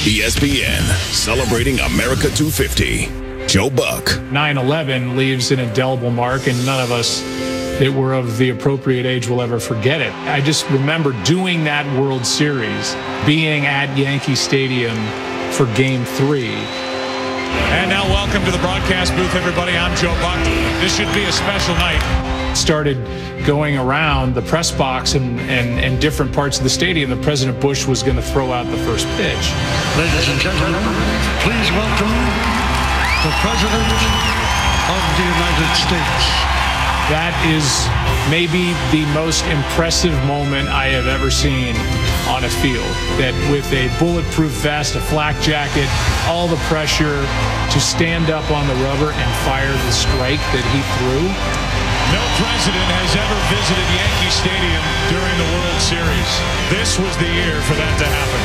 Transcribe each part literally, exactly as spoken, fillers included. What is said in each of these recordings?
E S P N, celebrating America two fifty. Joe Buck. nine eleven leaves an indelible mark, and none of us that were of the appropriate age will ever forget it. I just remember doing that World Series, being at Yankee Stadium for Game three. And now welcome to the broadcast booth, everybody. I'm Joe Buck. This should be a special night. Started going around the press box and, and, and different parts of the stadium that President Bush was going to throw out the first pitch. Ladies and gentlemen, please welcome the President of the United States. That is maybe the most impressive moment I have ever seen on a field. That with a bulletproof vest, a flak jacket, all the pressure to stand up on the rubber and fire the strike that he threw. No president has ever visited Yankee Stadium during the World Series. This was the year for that to happen.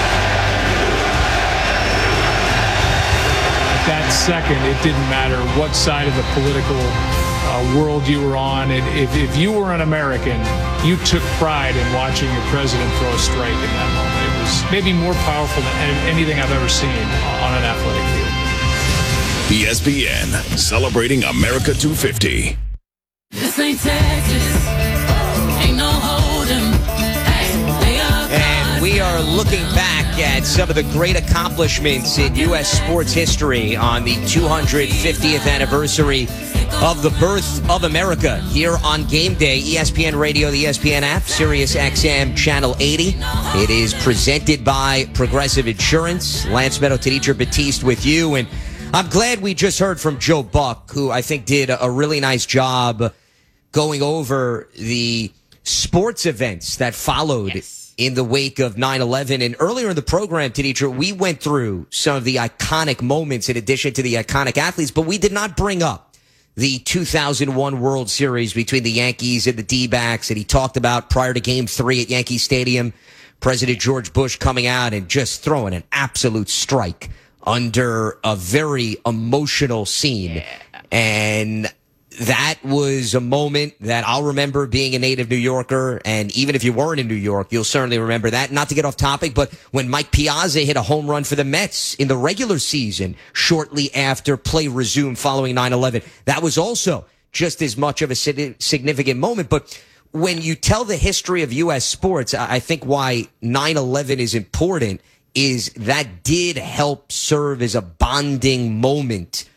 At that second, it didn't matter what side of the political uh, world you were on. It, if, if you were an American, you took pride in watching your president throw a strike in that moment. It was maybe more powerful than anything I've ever seen on an athletic field. E S P N, celebrating America two fifty. This ain't Texas. Ain't no hold'em. And we are looking back at some of the great accomplishments in U S sports history on the two hundred fiftieth anniversary of the birth of America here on Game Day. E S P N Radio, the E S P N app, Sirius X M Channel eighty. It is presented by Progressive Insurance. Lance Meadow, Tenitra Batiste with you. And I'm glad we just heard from Joe Buck, who I think did a really nice job going over the sports events that followed yes. in the wake of nine eleven. And earlier in the program, Tenitra, we went through some of the iconic moments in addition to the iconic athletes, but we did not bring up the two thousand one World Series between the Yankees and the D-backs that he talked about prior to Game three at Yankee Stadium. President George Bush coming out and just throwing an absolute strike under a very emotional scene. Yeah. And that was a moment that I'll remember being a native New Yorker. And even if you weren't in New York, you'll certainly remember that. Not to get off topic, but when Mike Piazza hit a home run for the Mets in the regular season shortly after play resumed following nine eleven, that was also just as much of a significant moment. But when you tell the history of U S sports, I think why nine eleven is important is that did help serve as a bonding moment